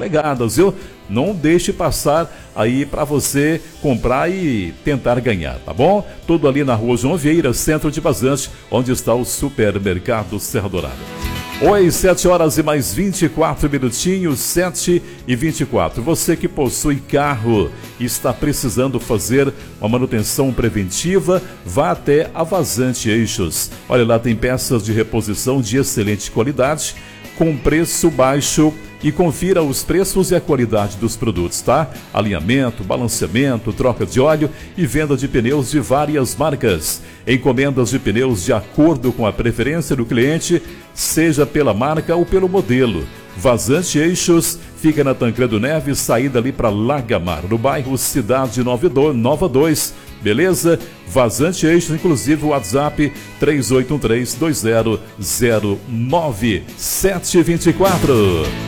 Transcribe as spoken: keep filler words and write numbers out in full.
polegadas, viu? Não deixe passar aí para você comprar e tentar ganhar, tá bom? Tudo ali na Rua João Vieira, centro de Vazante, onde está o supermercado Serra Dourada. Oi, sete horas e mais vinte e quatro minutinhos, sete e vinte e quatro. Você que possui carro e está precisando fazer uma manutenção preventiva, vá até a Vazante Eixos. Olha lá, tem peças de reposição de excelente qualidade, com preço baixo, e confira os preços e a qualidade dos produtos, tá? Alinhamento, balanceamento, troca de óleo e venda de pneus de várias marcas. Encomendas de pneus de acordo com a preferência do cliente, seja pela marca ou pelo modelo. Vazante Eixos fica na Tancredo Neves, saída ali para Lagamar, no bairro Cidade Nova dois. Beleza? Vazante Eixos, inclusive o WhatsApp três oito um três dois zero zero nove sete dois quatro.